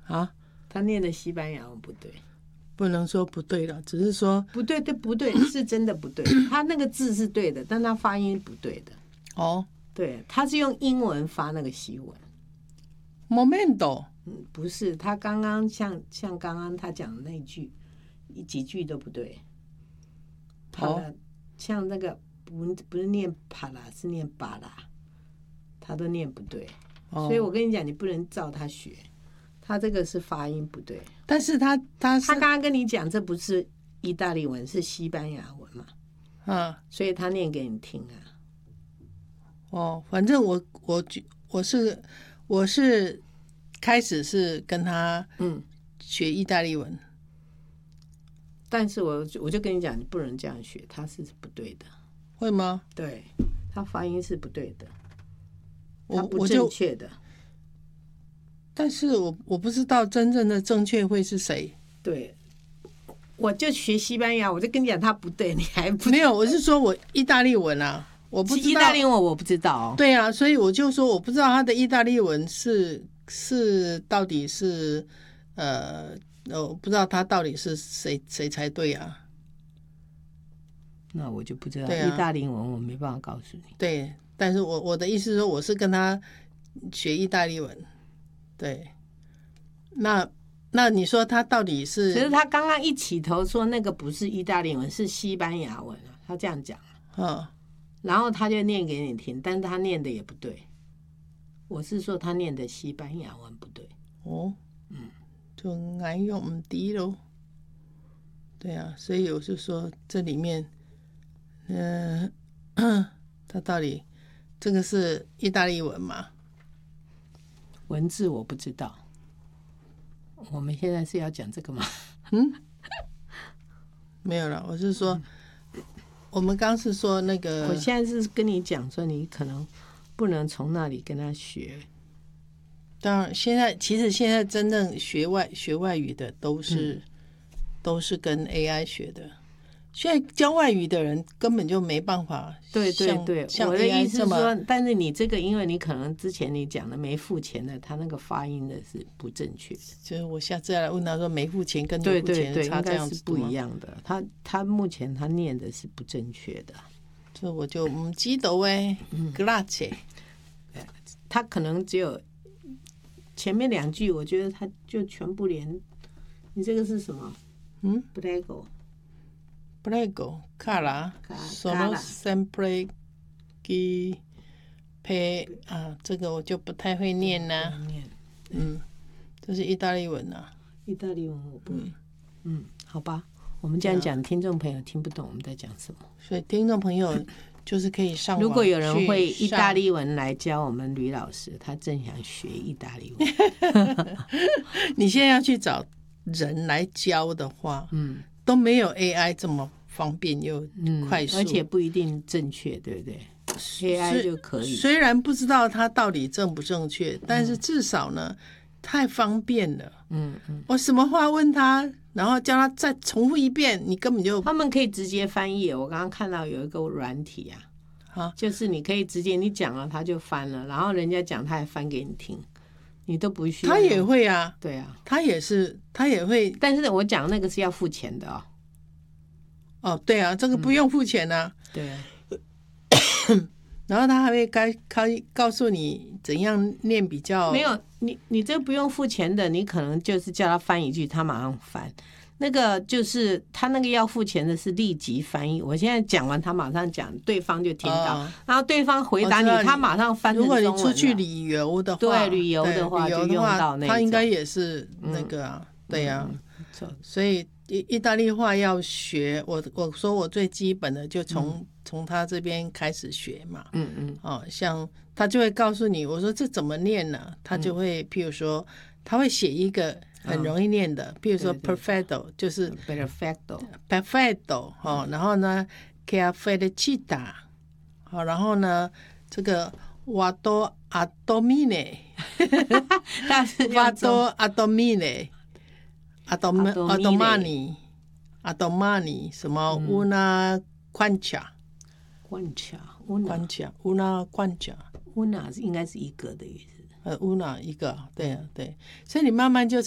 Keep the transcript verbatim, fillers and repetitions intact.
啊， 他念的西班牙文不对。 不能说不对了，只是说不对，对不对？是真的不对。他那个字是对的，但他发音不对的。 哦， 对，他是用英文发那个西文。 momento， 嗯，不是，他刚刚像像刚刚他讲的那句，几句都不对。帕拉，像那个不不是念帕拉，是念巴拉，他都念不对。 哦， 所以我跟你讲，你不能照他学。他这个是发音不对， 但是他他他刚刚跟你讲，这不是意大利文，是西班牙文嘛？ 嗯， 所以他念给你听啊。 哦，反正我我我是我是开始是跟他嗯学意大利文，嗯， 但是我我就跟你讲，你不能这样学，他是不对的。 会吗？ 对，他发音是不对的， 我他不正确的。 但是我我不知道真正的正确会是谁。 对，我就学西班牙，我就跟你讲他不对，你还不没有？我是说我意大利文啊，我不知道意大利文我不知道哦。 对啊，所以我就说我不知道他的意大利文是是到底是呃，我不知道他到底是谁谁才对啊。 那我就不知道， 对啊， 意大利文我没办法告诉你。 对，但是我我的意思是说，我是跟他学意大利文。对，那那你说他到底是？ 其实他刚刚一起头说那个不是意大利文，是西班牙文啊，他这样讲。 嗯， 然后他就念给你听，但是他念的也不对。我是说他念的西班牙文不对。 哦，嗯，就难用唔低咯。对啊，所以我就说这里面，嗯、呃，他到底这个是意大利文吗？ 文字我不知道。我们现在是要讲这个吗？ 嗯，没有了。我是说，嗯、我们刚是说那个， 我现在是跟你讲说，你可能不能从那里跟他学。 当然，现在其实现在真正学外学外语的都是、嗯、都是跟 A I 学的。现在教外语的人根本就没办法。 对对对， 像我的意思是说， 像但是你这个，因为你可能之前你讲的没付钱的，他那个发音的是不正确的。 就是我下次再来问他说，没付钱跟有付钱的差这样子， 对对对，应该是不一样的。他他目前他念的是不正确的。 这我就唔知道诶 ，Grazie。 他可能只有前面两句，我觉得他就全部连。你这个是什么？ 嗯 ，Prego。Prego, cara, sono sempre che pe 啊，这个我就不太会念啦、啊。嗯，这是意大利文啊。 意大利文我不会。嗯, 嗯，好吧，我们这样讲，听众朋友听不懂我们在讲什么。 所以听众朋友就是可以上网。 如果有人会意大利文来教我们吕老师，他正想学意大利文。 你现在要去找人来教的话，嗯，都没有 A I 这么方便又快速、 嗯，而且不一定正确，对不对 ？A I 就可以。 虽然不知道它到底正不正确，但是至少呢，嗯、太方便了。嗯嗯，我什么话问他，然后叫他再重复一遍，你根本就他们可以直接翻译。我刚刚看到有一个软体啊，啊，就是你可以直接你讲了，他就翻了，然后人家讲他也翻给你听。你都不需要， 他也会啊， 对啊， 他也是，他也会。 但是我讲那个是要付钱的哦。 哦，对啊，这个不用付钱啊。 嗯、对啊。 然后他还会该告告诉你怎样念比较。 没有，你你这不用付钱的，你可能就是叫他翻一句，他马上翻。那个就是他那个要付钱的是立即翻译，我现在讲完他马上讲，对方就听到，哦、然后对方回答你，他马上翻成中文了。 如果你出去旅游的话， 对旅游的话就用到那种， 他应该也是那个啊，嗯、对呀、啊嗯，所以意意大利话要学，我我说我最基本的就从从、嗯、他这边开始学嘛，嗯嗯，哦，像他就会告诉你，我说这怎么念呢？他就会，譬如说，他会写一个。很容易念的，比如说 perfecto 就是 perfecto perfecto 哦，然後呢 che felicita 好，然後呢這個 vado a dormire vado a dormire a domani a domani 什麼 una quancia quancia quancia una quancia una 应該是一個的意思。 呃 una 一個，對啊對，所以你慢慢就